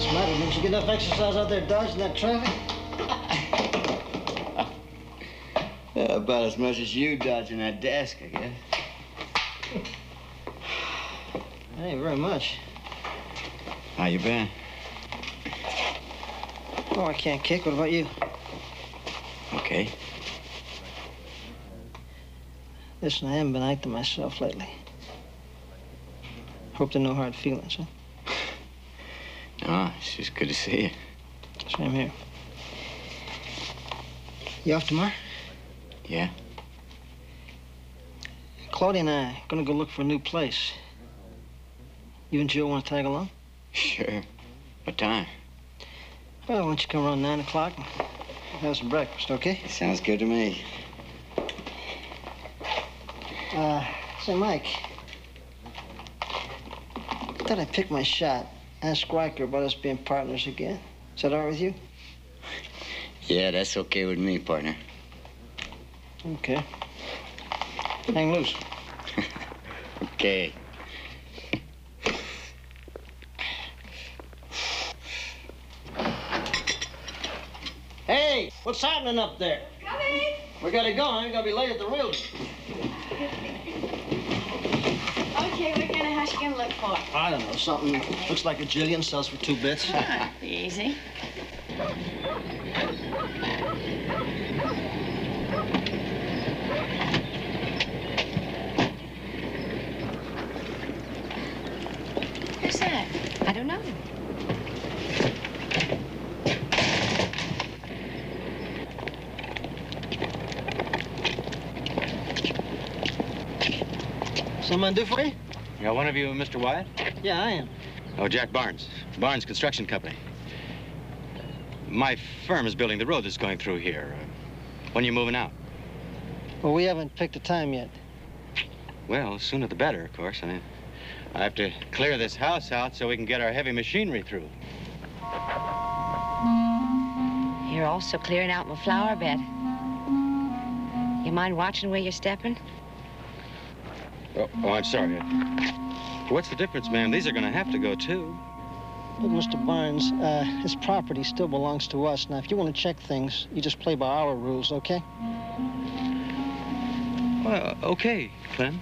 What's the matter? Didn't you get enough exercise out there dodging that traffic? About as much as you dodging that desk, I guess. Hey, very much. How you been? Oh, I can't kick. What about you? Okay. Listen, I haven't been acting myself lately. Hope there are no hard feelings, huh? No, it's just good to see you. Same here. You off tomorrow? Yeah? Claudia and I are gonna go look for a new place. You and Joe want to tag along? Sure. What time? Well, why don't you come around 9 o'clock and have some breakfast, okay? Sounds good to me. Say, Mike. Thought I picked my shot. Ask Riker about us being partners again. Is that all right with you? Yeah, that's okay with me, partner. Okay. Hang loose. Okay. Hey, what's happening up there? Coming! We gotta go. I'm gonna be late at the realty. Okay, what kind of house you gonna look for? I don't know, something looks like a jillion, sells for 2 bits. Easy. Who's that? I don't know. Someone do for you? Yeah, one of you, Mr. Wyatt? Yeah, I am. Oh, Jack Barnes. Barnes Construction Company. My firm is building the road that's going through here. When are you moving out? Well, we haven't picked a time yet. Well, sooner the better, of course. I mean, I have to clear this house out so we can get our heavy machinery through. You're also clearing out my flower bed. You mind watching where you're stepping? Oh, I'm sorry. What's the difference, ma'am? These are going to have to go, too. Look, Mr. Barnes, his property still belongs to us. Now, if you want to check things, you just play by our rules, okay? Well, okay, Clem.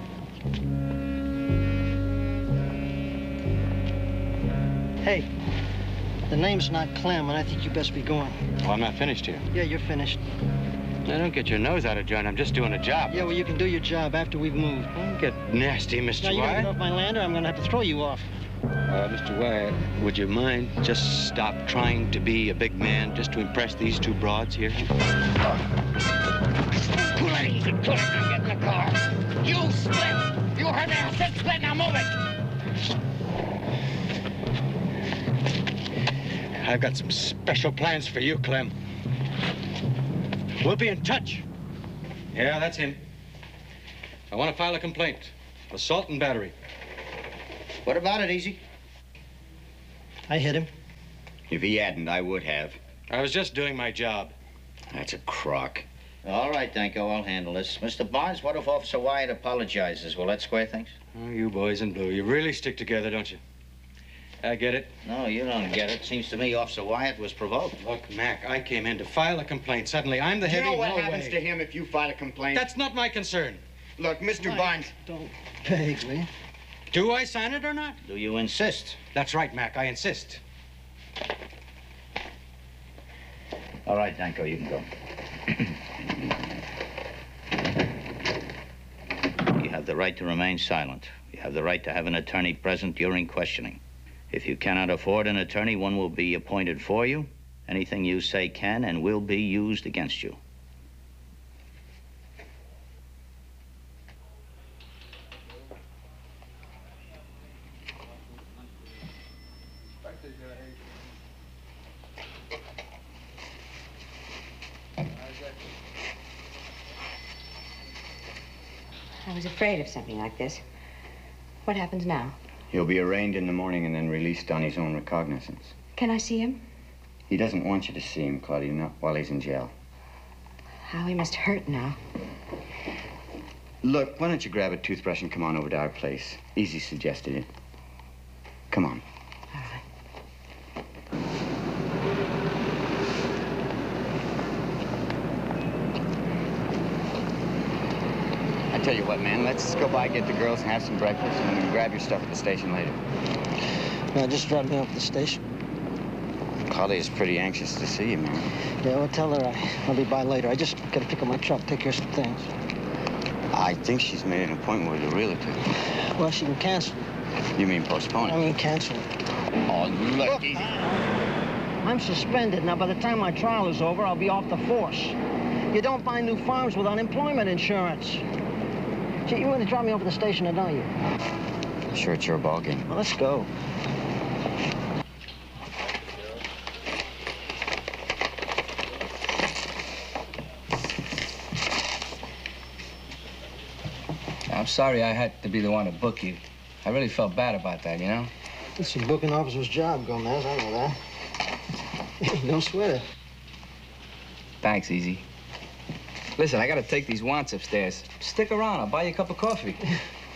Hey, the name's not Clem, and I think you best be going. Oh, I'm not finished here. Yeah, you're finished. Now, don't get your nose out of joint. I'm just doing a job. Yeah, well, you can do your job after we've moved. Don't get nasty, Mr. Now, you're gonna Wyatt. get off my land, or I'm gonna have to throw you off. Mr. Wyatt, would you mind just stop trying to be a big man just to impress these 2 broads here? Pull it easy, pull it, now get in the car. You split! You heard me, I said split, now move it! I've got some special plans for you, Clem. We'll be in touch. Yeah, that's him. I want to file a complaint. Assault and battery. What about it, Easy? I hit him. If he hadn't, I would have. I was just doing my job. That's a crock. All right, Danko, I'll handle this. Mr. Barnes, what if Officer Wyatt apologizes? Will that square things? Oh, you boys in blue, you really stick together, don't you? I get it. No, you don't get it. Seems to me Officer Wyatt was provoked. Look, Mac, I came in to file a complaint. Suddenly, I'm the You heavy. know what no happens way. to him if you file a complaint? That's not my concern. Look, Mr. Barnes. Don't beg, will you? Do I sign it or not? Do you insist? That's right, Mac, I insist. All right, Danko, you can go. You have the right to remain silent. You have the right to have an attorney present during questioning. If you cannot afford an attorney, one will be appointed for you. Anything you say can and will be used against you. I was afraid of something like this. What happens now? He'll be arraigned in the morning and then released on his own recognizance. Can I see him? He doesn't want you to see him, Claudia, not while he's in jail. How he must hurt now. Look, why don't you grab a toothbrush and come on over to our place? Easy suggested it. Come on. All right. tell you what, man, let's go by, get the girls, and have some breakfast, and we can grab your stuff at the station later. Now, just drop me off at the station. Carly is pretty anxious to see you, man. Yeah, well, tell her I'll be by later. I just gotta pick up my truck, take care of some things. I think she's made an appointment with the realtor. Well, she can cancel. You mean postpone it? I mean, cancel. Oh, look, easy. I'm suspended. Now, by the time my trial is over, I'll be off the force. You don't buy new farms with unemployment insurance. Gee, you want to drop me over to the station, or don't you? Sure, it's your ball game. Well, let's go. I'm sorry I had to be the one to book you. I really felt bad about that, you know? It's a booking officer's job, Gomez. I know that. Don't sweat it. Thanks, Easy. Listen, I gotta take these wants upstairs. Stick around, I'll buy you a cup of coffee.